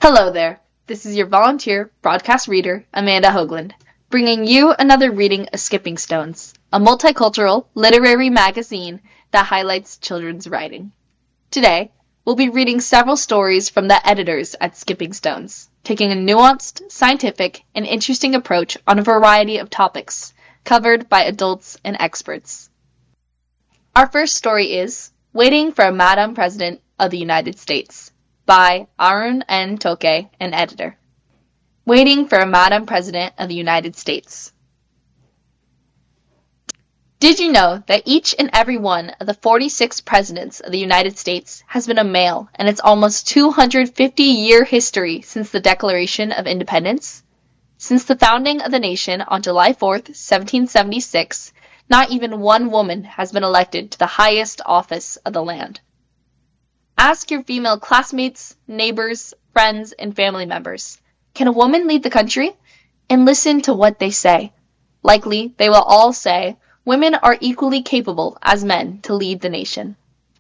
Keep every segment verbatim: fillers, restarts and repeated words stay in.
Hello there, this is your volunteer broadcast reader, Amanda Hoagland, bringing you another reading of Skipping Stones, a multicultural literary magazine that highlights children's writing. Today, we'll be reading several stories from the editors at Skipping Stones, taking a nuanced, scientific, and interesting approach on a variety of topics covered by adults and experts. Our first story is Waiting for a Madam President of the United States by Arun N. Toke, an editor. Waiting for a Madam President of the United States. Did you know that each and every one of the forty-six presidents of the United States has been a male in its almost two hundred fifty year history since the Declaration of Independence? Since the founding of the nation on July fourth, seventeen seventy-six, not even one woman has been elected to the highest office of the land. Ask your female classmates, neighbors, friends, and family members, can a woman lead the country? And listen to what they say. Likely, they will all say, women are equally capable as men to lead the nation.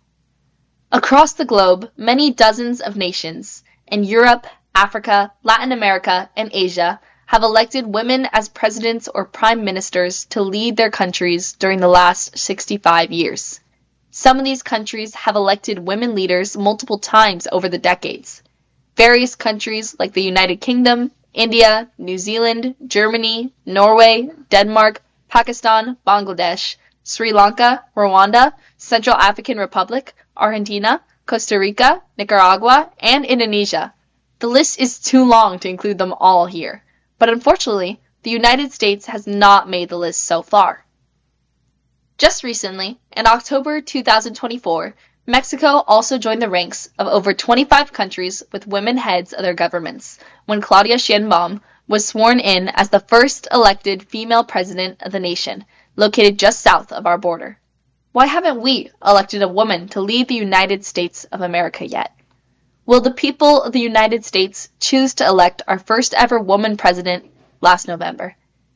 Across the globe, many dozens of nations in Europe, Africa, Latin America, and Asia have elected women as presidents or prime ministers to lead their countries during the last sixty-five years. Some of these countries have elected women leaders multiple times over the decades. Various countries like the United Kingdom, India, New Zealand, Germany, Norway, Denmark, Pakistan, Bangladesh, Sri Lanka, Rwanda, Central African Republic, Argentina, Costa Rica, Nicaragua, and Indonesia. The list is too long to include them all here, but unfortunately, the United States has not made the list so far. Just recently, in October two thousand twenty-four, Mexico also joined the ranks of over twenty-five countries with women heads of their governments when Claudia Sheinbaum was sworn in as the first elected female president of the nation, located just south of our border. Why haven't we elected a woman to lead the United States of America yet? Will the people of the United States choose to elect our first ever woman president last November?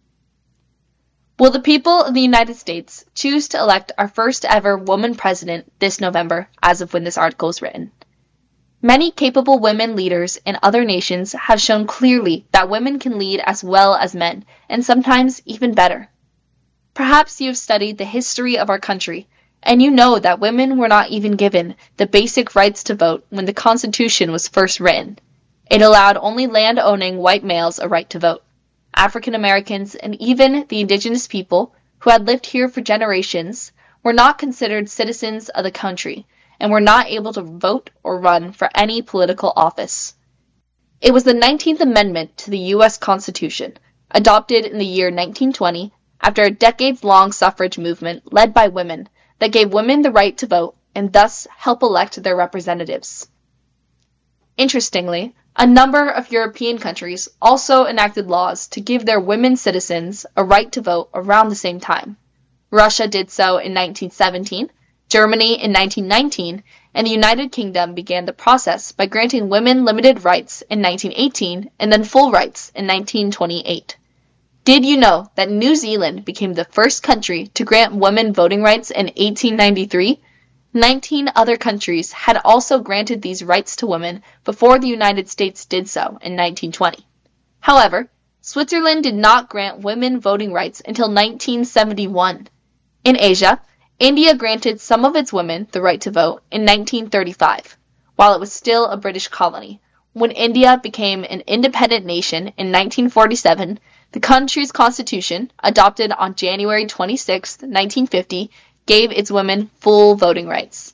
Will the people of the United States choose to elect our first ever woman president this November, as of when this article is written? Many capable women leaders in other nations have shown clearly that women can lead as well as men, and sometimes even better. Perhaps you have studied the history of our country, and you know that women were not even given the basic rights to vote when the Constitution was first written. It allowed only land-owning white males a right to vote. African Americans, and even the indigenous people who had lived here for generations were not considered citizens of the country and were not able to vote or run for any political office. It was the nineteenth Amendment to the U S Constitution, adopted in the year nineteen twenty after a decades-long suffrage movement led by women, that gave women the right to vote and thus help elect their representatives. Interestingly, a number of European countries also enacted laws to give their women citizens a right to vote around the same time. Russia did so in nineteen seventeen, Germany in nineteen nineteen, and the United Kingdom began the process by granting women limited rights in nineteen eighteen and then full rights in nineteen twenty-eight. Did you know that New Zealand became the first country to grant women voting rights in eighteen ninety-three? Nineteen other countries had also granted these rights to women before the United States did so in nineteen twenty. However, Switzerland did not grant women voting rights until nineteen seventy-one. In Asia, India granted some of its women the right to vote in nineteen thirty-five, while it was still a British colony. When India became an independent nation in nineteen forty-seven, the country's constitution, adopted on January twenty-sixth, nineteen fifty, gave its women full voting rights.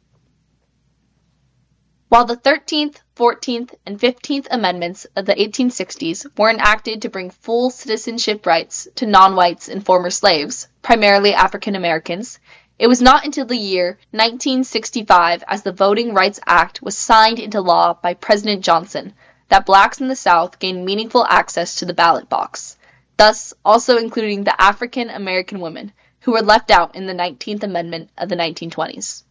While the thirteenth, fourteenth, and fifteenth Amendments of the eighteen sixties were enacted to bring full citizenship rights to non-whites and former slaves, primarily African Americans, it was not until the year nineteen sixty-five, as the Voting Rights Act was signed into law by President Johnson, that blacks in the South gained meaningful access to the ballot box, thus also including the African American women, who were left out in the nineteenth Amendment of the nineteen twenties.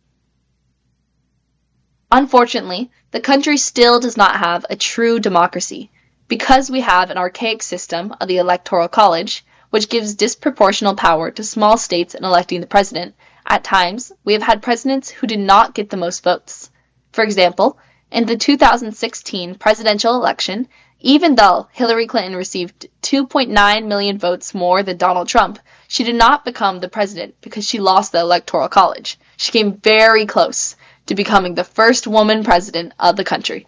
Unfortunately, the country still does not have a true democracy, because we have an archaic system of the Electoral College, which gives disproportional power to small states in electing the president. At times, we have had presidents who did not get the most votes. For example, In the two thousand sixteen presidential election, even though Hillary Clinton received two point nine million votes more than Donald Trump, she did not become the president because she lost the Electoral College. She came very close to becoming the first woman president of the country.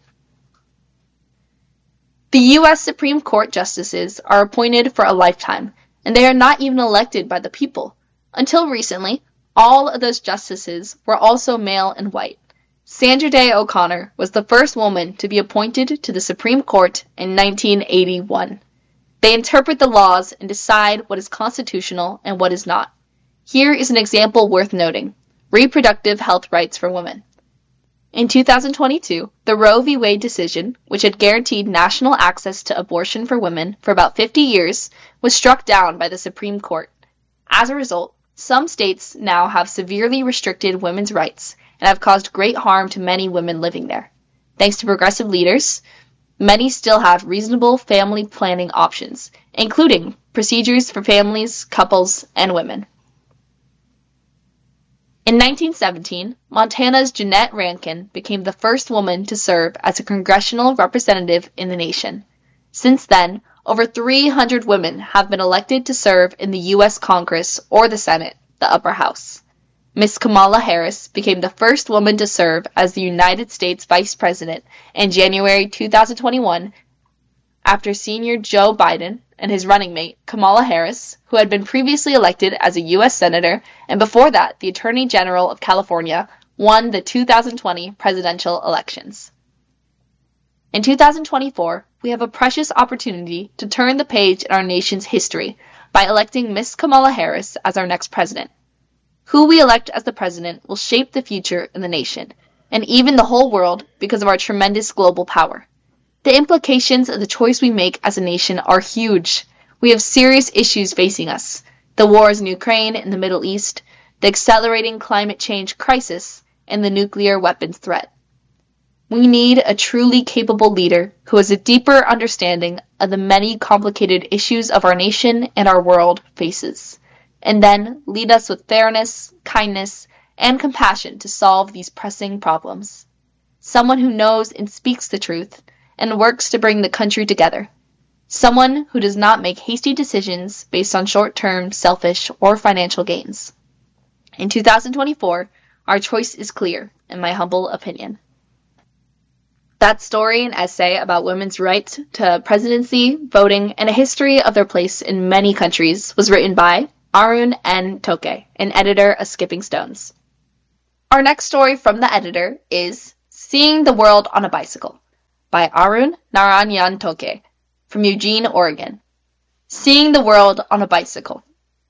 The U S Supreme Court justices are appointed for a lifetime, and they are not even elected by the people. Until recently, all of those justices were also male and white. Sandra Day O'Connor was the first woman to be appointed to the Supreme Court in nineteen eighty-one. They interpret the laws and decide what is constitutional and what is not. Here is an example worth noting: reproductive health rights for women. In two thousand twenty-two, the Roe v. Wade decision, which had guaranteed national access to abortion for women for about fifty years, was struck down by the Supreme Court. As a result, some states now have severely restricted women's rights and have caused great harm to many women living there. Thanks to progressive leaders, many still have reasonable family planning options, including procedures for families, couples, and women. In nineteen seventeen, Montana's Jeannette Rankin became the first woman to serve as a congressional representative in the nation. Since then, over three hundred women have been elected to serve in the U S Congress or the Senate, the upper house. Miss Kamala Harris became the first woman to serve as the United States Vice President in January two thousand twenty-one, after senior Joe Biden and his running mate, Kamala Harris, who had been previously elected as a U S Senator and before that the Attorney General of California, won the two thousand twenty presidential elections. In two thousand twenty-four, we have a precious opportunity to turn the page in our nation's history by electing Miss Kamala Harris as our next president. Who we elect as the president will shape the future in the nation, and even the whole world, because of our tremendous global power. The implications of the choice we make as a nation are huge. We have serious issues facing us: the wars in Ukraine and the Middle East, the accelerating climate change crisis, and the nuclear weapons threat. We need a truly capable leader who has a deeper understanding of the many complicated issues of our nation and our world faces, and then lead us with fairness, kindness, and compassion to solve these pressing problems. Someone who knows and speaks the truth, and works to bring the country together. Someone who does not make hasty decisions based on short-term, selfish, or financial gains. In two thousand twenty-four, our choice is clear, in my humble opinion. That story and essay about women's rights to presidency, voting, and a history of their place in many countries was written by Arun N. Toke, an editor of Skipping Stones. Our next story from the editor is Seeing the World on a Bicycle, by Arun Narayan Toke, from Eugene, Oregon. Seeing the World on a Bicycle.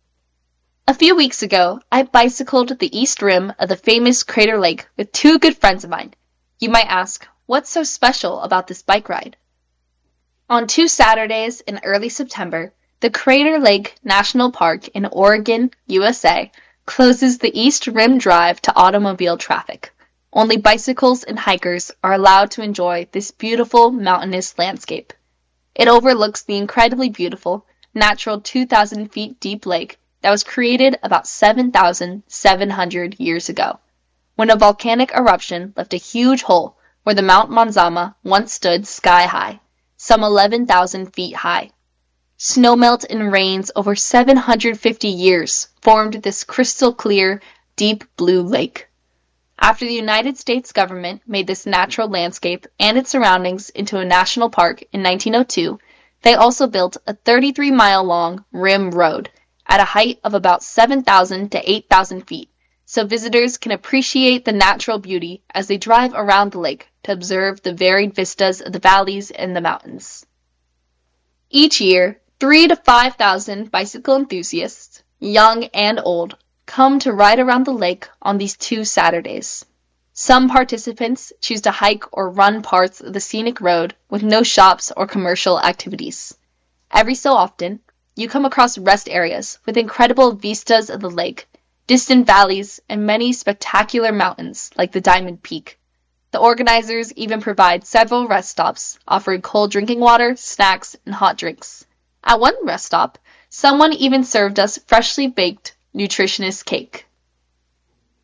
A few weeks ago, I bicycled the east rim of the famous Crater Lake with two good friends of mine. You might ask, what's so special about this bike ride? On two Saturdays in early September, the Crater Lake National Park in Oregon, U S A, closes the East Rim Drive to automobile traffic. Only bicycles and hikers are allowed to enjoy this beautiful mountainous landscape. It overlooks the incredibly beautiful, natural two thousand feet deep lake that was created about seven thousand seven hundred years ago, when a volcanic eruption left a huge hole where the Mount Manzama once stood sky high, some eleven thousand feet high. Snowmelt and rains over seven hundred fifty years formed this crystal clear, deep blue lake. After the United States government made this natural landscape and its surroundings into a national park in nineteen oh two, they also built a thirty-three mile long rim road at a height of about seven thousand to eight thousand feet, so visitors can appreciate the natural beauty as they drive around the lake to observe the varied vistas of the valleys and the mountains. Each year, three to five thousand bicycle enthusiasts, young and old, come to ride around the lake on these two Saturdays. Some participants choose to hike or run parts of the scenic road with no shops or commercial activities. Every so often, you come across rest areas with incredible vistas of the lake, distant valleys, and many spectacular mountains like the Diamond Peak. The organizers even provide several rest stops, offering cold drinking water, snacks, and hot drinks. At one rest stop, someone even served us freshly baked nutritionist cake.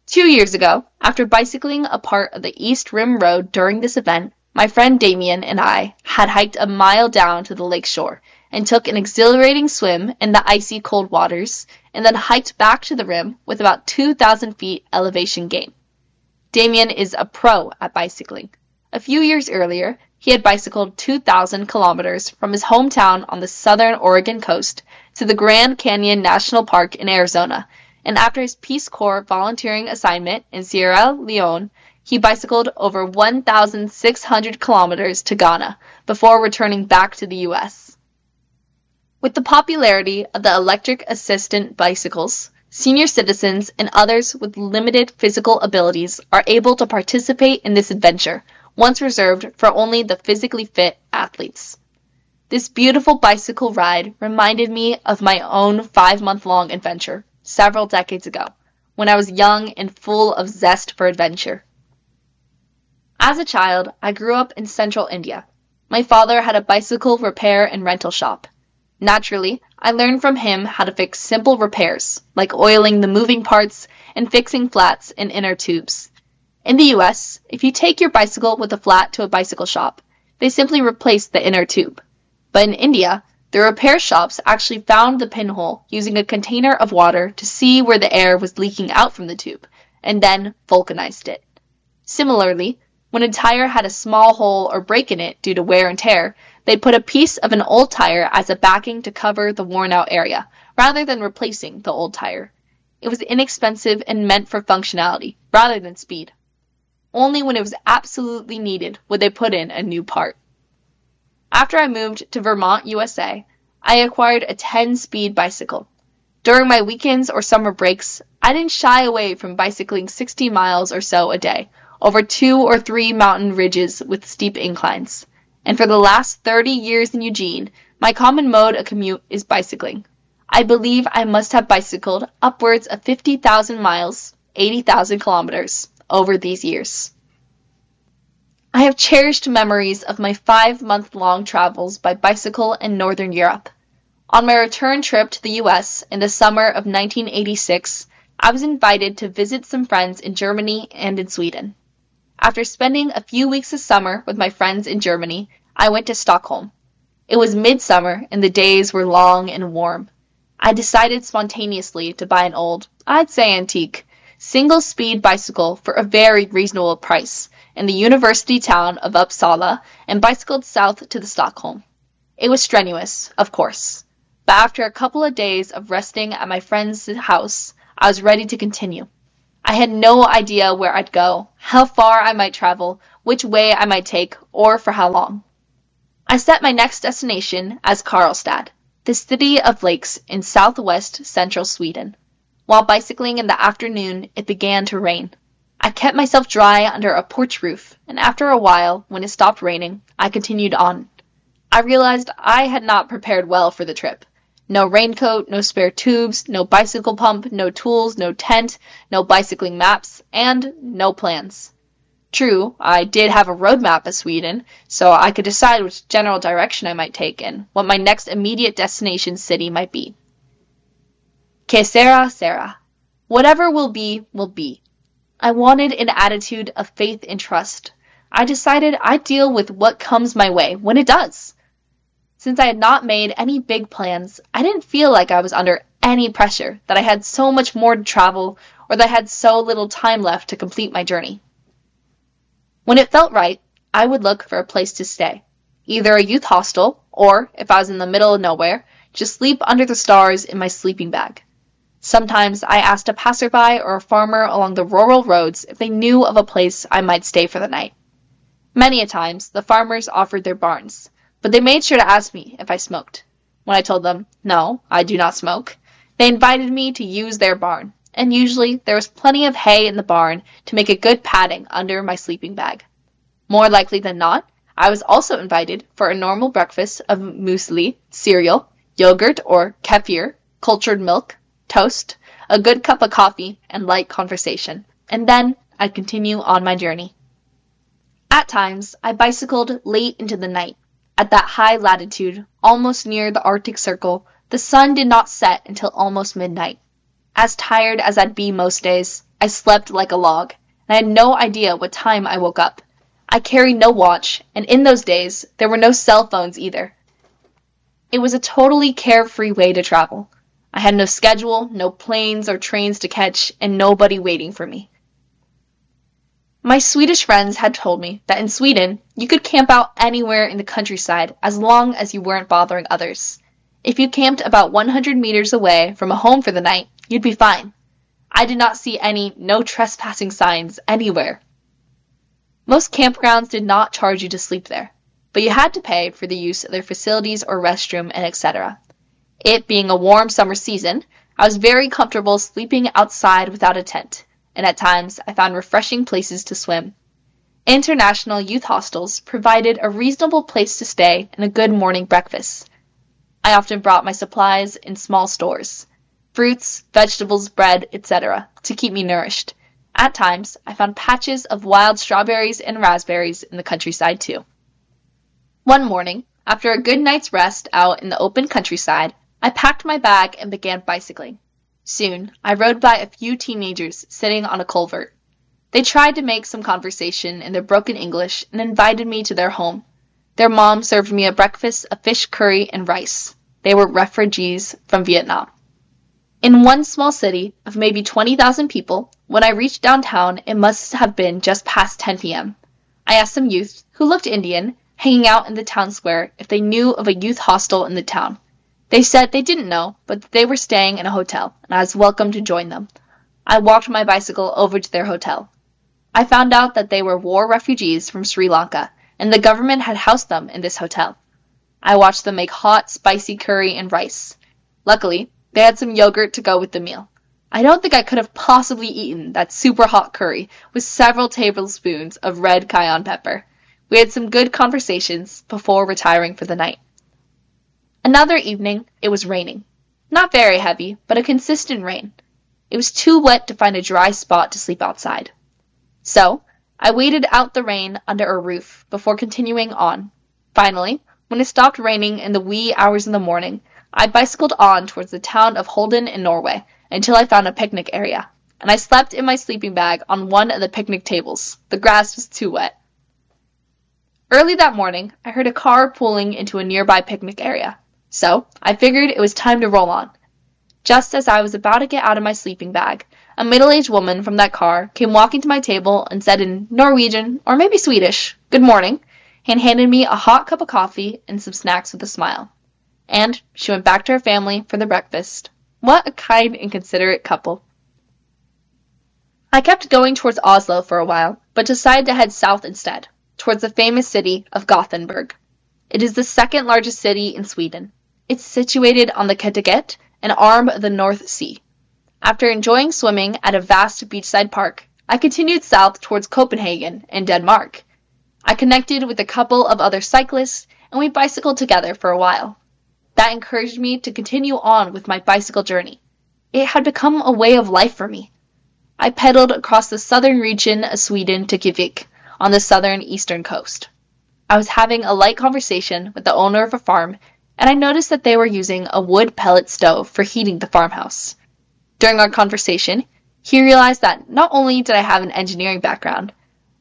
Two years ago, after bicycling a part of the East Rim Road during this event, my friend Damien and I had hiked a mile down to the lake shore and took an exhilarating swim in the icy cold waters, and then hiked back to the rim with about two thousand feet elevation gain. Damien is a pro at bicycling. A few years earlier, he had bicycled two thousand kilometers from his hometown on the southern Oregon coast to the Grand Canyon National Park in Arizona, and after his Peace Corps volunteering assignment in Sierra Leone, he bicycled over one thousand six hundred kilometers to Ghana before returning back to the U S. With the popularity of the electric assistant bicycles, senior citizens and others with limited physical abilities are able to participate in this adventure, once reserved for only the physically fit athletes. This beautiful bicycle ride reminded me of my own five-month-long adventure several decades ago, when I was young and full of zest for adventure. As a child, I grew up in central India. My father had a bicycle repair and rental shop. Naturally, I learned from him how to fix simple repairs, like oiling the moving parts and fixing flats and inner tubes. In the U S, if you take your bicycle with a flat to a bicycle shop, they simply replace the inner tube. But in India, the repair shops actually found the pinhole using a container of water to see where the air was leaking out from the tube, and then vulcanized it. Similarly, when a tire had a small hole or break in it due to wear and tear, they'd put a piece of an old tire as a backing to cover the worn-out area, rather than replacing the old tire. It was inexpensive and meant for functionality, rather than speed. Only when it was absolutely needed would they put in a new part. After I moved to Vermont, U S A, I acquired a ten-speed bicycle. During my weekends or summer breaks, I didn't shy away from bicycling sixty miles or so a day, over two or three mountain ridges with steep inclines. And for the last thirty years in Eugene, my common mode of commute is bicycling. I believe I must have bicycled upwards of fifty thousand miles, eighty thousand kilometers, over these years. I have cherished memories of my five-month-long travels by bicycle in Northern Europe. On my return trip to the U S in the summer of nineteen eighty-six, I was invited to visit some friends in Germany and in Sweden. After spending a few weeks of summer with my friends in Germany, I went to Stockholm. It was midsummer and the days were long and warm. I decided spontaneously to buy an old, I'd say antique, single-speed bicycle for a very reasonable price in the university town of Uppsala and bicycled south to the Stockholm. It was strenuous, of course, but after a couple of days of resting at my friend's house, I was ready to continue. I had no idea where I'd go, how far I might travel, which way I might take, or for how long. I set my next destination as Karlstad, the city of lakes in southwest central Sweden. While bicycling in the afternoon, it began to rain. I kept myself dry under a porch roof, and after a while, when it stopped raining, I continued on. I realized I had not prepared well for the trip. No raincoat, no spare tubes, no bicycle pump, no tools, no tent, no bicycling maps, and no plans. True, I did have a road map of Sweden, so I could decide which general direction I might take and what my next immediate destination city might be. Que sera, sera. Whatever will be, will be. I wanted an attitude of faith and trust. I decided I'd deal with what comes my way when it does. Since I had not made any big plans, I didn't feel like I was under any pressure, that I had so much more to travel, or that I had so little time left to complete my journey. When it felt right, I would look for a place to stay, either a youth hostel, or, if I was in the middle of nowhere, just sleep under the stars in my sleeping bag. Sometimes I asked a passerby or a farmer along the rural roads if they knew of a place I might stay for the night. Many a times, the farmers offered their barns, but they made sure to ask me if I smoked. When I told them, no, I do not smoke, they invited me to use their barn, and usually there was plenty of hay in the barn to make a good padding under my sleeping bag. More likely than not, I was also invited for a normal breakfast of muesli, cereal, yogurt or kefir, cultured milk, toast, a good cup of coffee, and light conversation, and then I'd continue on my journey. At times, I bicycled late into the night. At that high latitude, almost near the Arctic Circle, the sun did not set until almost midnight. As tired as I'd be most days, I slept like a log, and I had no idea what time I woke up. I carried no watch, and in those days, there were no cell phones either. It was a totally carefree way to travel. I had no schedule, no planes or trains to catch, and nobody waiting for me. My Swedish friends had told me that in Sweden, you could camp out anywhere in the countryside as long as you weren't bothering others. If you camped about one hundred meters away from a home for the night, you'd be fine. I did not see any no trespassing signs anywhere. Most campgrounds did not charge you to sleep there, but you had to pay for the use of their facilities or restroom and et cetera. It being a warm summer season, I was very comfortable sleeping outside without a tent, and at times I found refreshing places to swim. International youth hostels provided a reasonable place to stay and a good morning breakfast. I often brought my supplies in small stores, fruits, vegetables, bread, et cetera, to keep me nourished. At times, I found patches of wild strawberries and raspberries in the countryside too. One morning, after a good night's rest out in the open countryside, I packed my bag and began bicycling. Soon, I rode by a few teenagers sitting on a culvert. They tried to make some conversation in their broken English and invited me to their home. Their mom served me a breakfast of fish curry and rice. They were refugees from Vietnam. In one small city of maybe twenty thousand people, when I reached downtown, it must have been just past ten p.m. I asked some youth, who looked Indian, hanging out in the town square, if they knew of a youth hostel in the town. They said they didn't know, but that they were staying in a hotel, and I was welcome to join them. I walked my bicycle over to their hotel. I found out that they were war refugees from Sri Lanka, and the government had housed them in this hotel. I watched them make hot, spicy curry and rice. Luckily, they had some yogurt to go with the meal. I don't think I could have possibly eaten that super hot curry with several tablespoons of red cayenne pepper. We had some good conversations before retiring for the night. Another evening, it was raining. Not very heavy, but a consistent rain. It was too wet to find a dry spot to sleep outside. So, I waited out the rain under a roof before continuing on. Finally, when it stopped raining in the wee hours in the morning, I bicycled on towards the town of Holden in Norway until I found a picnic area, and I slept in my sleeping bag on one of the picnic tables. The grass was too wet. Early that morning, I heard a car pulling into a nearby picnic area, so I figured it was time to roll on. Just as I was about to get out of my sleeping bag, a middle-aged woman from that car came walking to my table and said in Norwegian, or maybe Swedish, "Good morning," and handed me a hot cup of coffee and some snacks with a smile. And she went back to her family for the breakfast. What a kind and considerate couple. I kept going towards Oslo for a while, but decided to head south instead, towards the famous city of Gothenburg. It is the second largest city in Sweden. It's situated on the Kattegat, an arm of the North Sea. After enjoying swimming at a vast beachside park, I continued south towards Copenhagen in Denmark. I connected with a couple of other cyclists, and we bicycled together for a while. That encouraged me to continue on with my bicycle journey. It had become a way of life for me. I pedaled across the southern region of Sweden to Kivik, on the southern eastern coast. I was having a light conversation with the owner of a farm, and I noticed that they were using a wood pellet stove for heating the farmhouse. During our conversation, he realized that not only did I have an engineering background,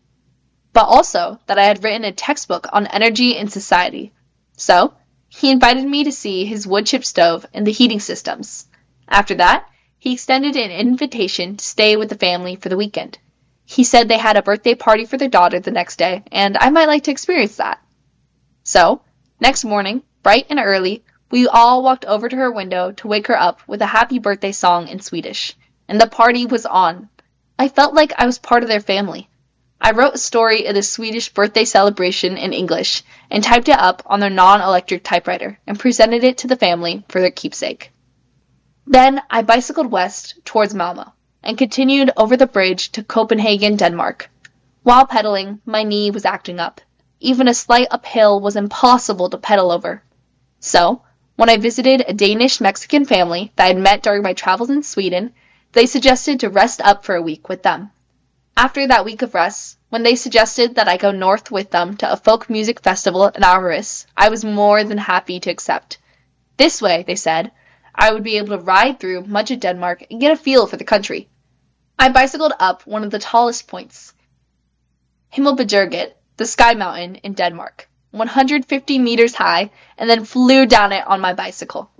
but also that I had written a textbook on energy and society. So, he invited me to see his wood chip stove and the heating systems. After that, he extended an invitation to stay with the family for the weekend. He said they had a birthday party for their daughter the next day, and I might like to experience that. So, next morning, bright and early, we all walked over to her window to wake her up with a happy birthday song in Swedish, and the party was on. I felt like I was part of their family. I wrote a story of the Swedish birthday celebration in English and typed it up on their non-electric typewriter and presented it to the family for their keepsake. Then I bicycled west towards Malmö and continued over the bridge to Copenhagen, Denmark. While pedaling, my knee was acting up. Even a slight uphill was impossible to pedal over. So, when I visited a Danish-Mexican family that I had met during my travels in Sweden, they suggested to rest up for a week with them. After that week of rest, when they suggested that I go north with them to a folk music festival in Aarhus, I was more than happy to accept. This way, they said, I would be able to ride through much of Denmark and get a feel for the country. I bicycled up one of the tallest points, Himmelbjerget, the sky mountain in Denmark, one hundred fifty meters high, and then flew down it on my bicycle.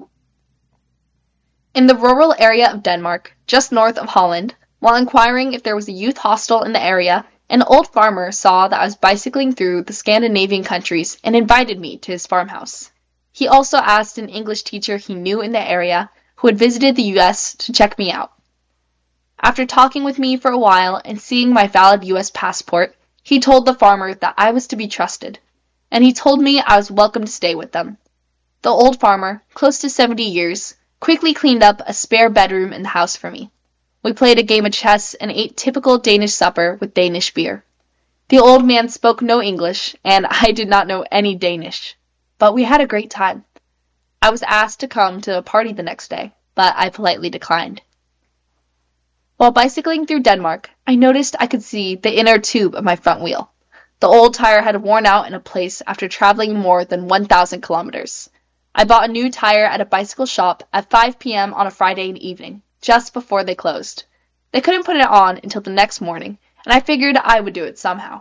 In the rural area of Denmark, just north of Holland, while inquiring if there was a youth hostel in the area, an old farmer saw that I was bicycling through the Scandinavian countries and invited me to his farmhouse. He also asked an English teacher he knew in the area who had visited the U S to check me out. After talking with me for a while and seeing my valid U S passport, he told the farmer that I was to be trusted, and he told me I was welcome to stay with them. The old farmer, close to seventy years, quickly cleaned up a spare bedroom in the house for me. We played a game of chess and ate typical Danish supper with Danish beer. The old man spoke no English, and I did not know any Danish, but we had a great time. I was asked to come to a party the next day, but I politely declined. While bicycling through Denmark, I noticed I could see the inner tube of my front wheel. The old tire had worn out in a place after traveling more than one thousand kilometers. I bought a new tire at a bicycle shop at five p.m. on a Friday evening, just before they closed. They couldn't put it on until the next morning, and I figured I would do it somehow.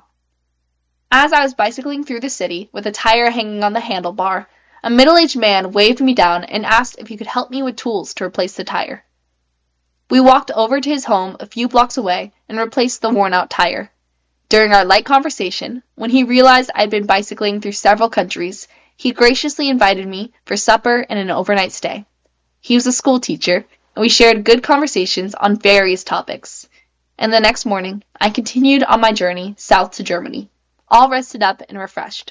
As I was bicycling through the city with a tire hanging on the handlebar, a middle-aged man waved me down and asked if he could help me with tools to replace the tire. We walked over to his home a few blocks away and replaced the worn-out tire. During our light conversation, when he realized I had been bicycling through several countries, he graciously invited me for supper and an overnight stay. He was a school teacher, and we shared good conversations on various topics. And the next morning, I continued on my journey south to Germany, all rested up and refreshed.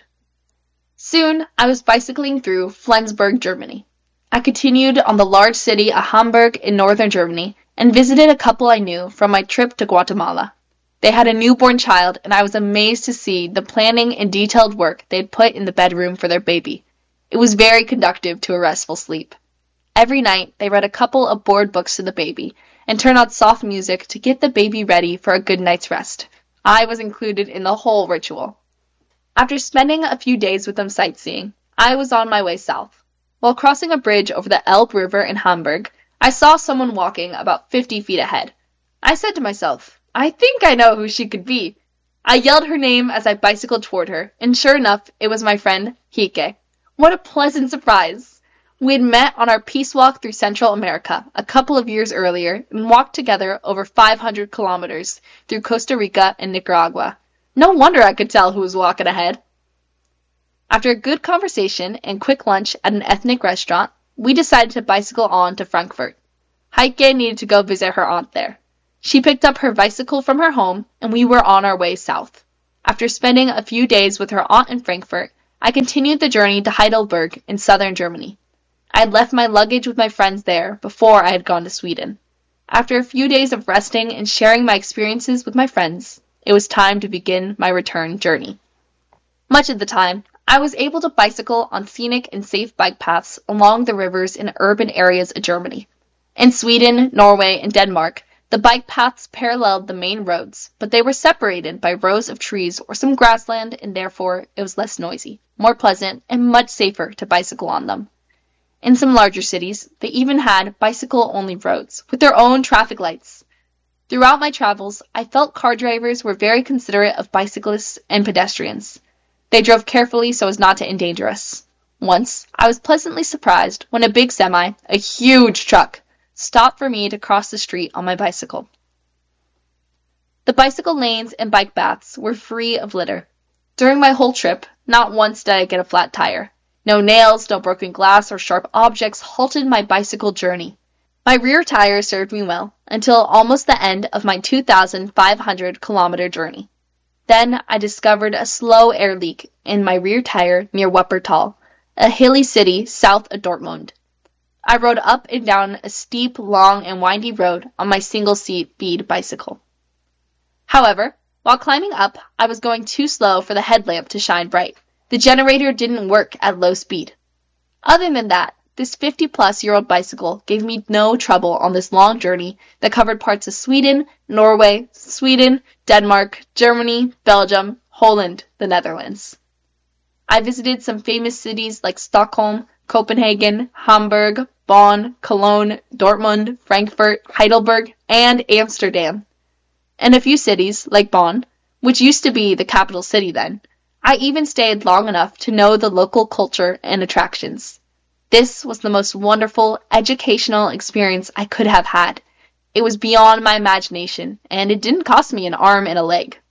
Soon, I was bicycling through Flensburg, Germany. I continued on the large city of Hamburg in northern Germany and visited a couple I knew from my trip to Guatemala. They had a newborn child, and I was amazed to see the planning and detailed work they had put in the bedroom for their baby. It was very conducive to a restful sleep. Every night, they read a couple of board books to the baby and turned on soft music to get the baby ready for a good night's rest. I was included in the whole ritual. After spending a few days with them sightseeing, I was on my way south. While crossing a bridge over the Elbe River in Hamburg, I saw someone walking about fifty feet ahead. I said to myself, I think I know who she could be. I yelled her name as I bicycled toward her, and sure enough, it was my friend, Heike. What a pleasant surprise! We had met on our peace walk through Central America a couple of years earlier and walked together over five hundred kilometers through Costa Rica and Nicaragua. No wonder I could tell who was walking ahead. After a good conversation and quick lunch at an ethnic restaurant, we decided to bicycle on to Frankfurt. Heike needed to go visit her aunt there. She picked up her bicycle from her home, and we were on our way south. After spending a few days with her aunt in Frankfurt, I continued the journey to Heidelberg in southern Germany. I had left my luggage with my friends there before I had gone to Sweden. After a few days of resting and sharing my experiences with my friends, it was time to begin my return journey. Much of the time, I was able to bicycle on scenic and safe bike paths along the rivers in urban areas of Germany. In Sweden, Norway, and Denmark, the bike paths paralleled the main roads, but they were separated by rows of trees or some grassland, and therefore it was less noisy, more pleasant, and much safer to bicycle on them. In some larger cities, they even had bicycle-only roads, with their own traffic lights. Throughout my travels, I felt car drivers were very considerate of bicyclists and pedestrians. They drove carefully so as not to endanger us. Once, I was pleasantly surprised when a big semi, a huge truck, stopped for me to cross the street on my bicycle. The bicycle lanes and bike paths were free of litter. During my whole trip, not once did I get a flat tire. No nails, no broken glass, or sharp objects halted my bicycle journey. My rear tire served me well until almost the end of my two thousand five hundred kilometer journey. Then I discovered a slow air leak in my rear tire near Wuppertal, a hilly city south of Dortmund. I rode up and down a steep, long, and windy road on my single-seat bead bicycle. However, while climbing up, I was going too slow for the headlamp to shine bright. The generator didn't work at low speed. Other than that, this fifty-plus-year-old bicycle gave me no trouble on this long journey that covered parts of Sweden, Norway, Sweden, Denmark, Germany, Belgium, Holland, the Netherlands. I visited some famous cities like Stockholm, Copenhagen, Hamburg, Bonn, Cologne, Dortmund, Frankfurt, Heidelberg, and Amsterdam. and a few cities, like Bonn, which used to be the capital city then. I even stayed long enough to know the local culture and attractions. This was the most wonderful educational experience I could have had. It was beyond my imagination, and it didn't cost me an arm and a leg.